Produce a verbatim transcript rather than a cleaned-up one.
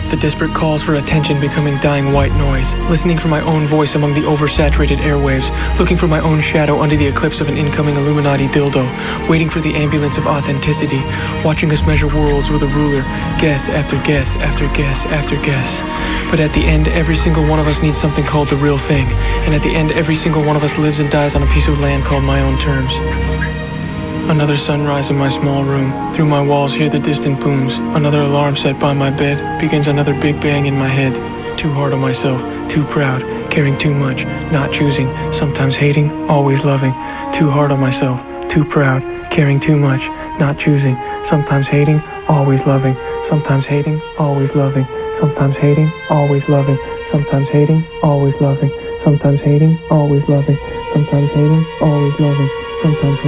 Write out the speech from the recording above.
The desperate calls for attention becoming dying white noise. Listening for my own voice among the oversaturated airwaves. Looking for my own shadow under the eclipse of an incoming Illuminati dildo. Waiting for the ambulance of authenticity. Watching us measure worlds with a ruler. Guess after guess after guess after guess. But at the end, every single one of us needs something called the real thing. And at the end, every single one of us lives and dies on a piece of land called my own terms. Another sunrise in my small room. Through my walls hear the distant booms. Another alarm set by my bed. Begins another big bang in my head. Too hard on myself, too proud, caring too much, not choosing, sometimes hating, always loving. Too hard on myself, too proud, caring too much, not choosing, sometimes hating, always loving. Sometimes hating, always loving. Sometimes hating, always loving. Sometimes hating, always loving. Sometimes hating, always loving. Sometimes hating, always loving. Sometimes hating.